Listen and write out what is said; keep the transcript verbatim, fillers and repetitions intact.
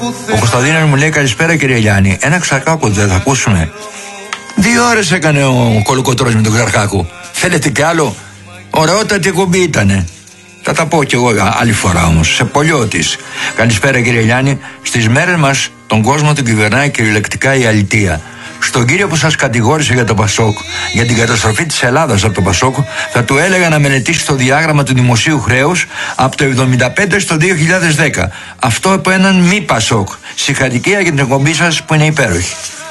Ο Κωνσταντίνος μου λέει καλησπέρα κύριε Γιάννη. Ένα Ξαρχάκο δεν θα ακούσουμε? Δύο ώρες έκανε ο Κολοκοτρώνης με τον Ξαρχάκο. Θέλετε κι άλλο? Ωραιότατη εκπομπή ήτανε. Θα τα πω κι εγώ άλλη φορά όμως. Σε πολιώτης. Καλησπέρα κύριε Γιάννη. Στις μέρες μας τον κόσμο τον κυβερνάει κυριολεκτικά η αλητεία. Στον κύριο που σας κατηγόρησε για το Πασόκ, για την καταστροφή της Ελλάδας από το Πασόκ, θα του έλεγα να μελετήσει το διάγραμμα του δημοσίου χρέους από το εβδομήντα πέντε στο δύο χιλιάδες δέκα. Αυτό από έναν μη Πασόκ. Συγχαρητήρια για την εκπομπή σας που είναι υπέροχη.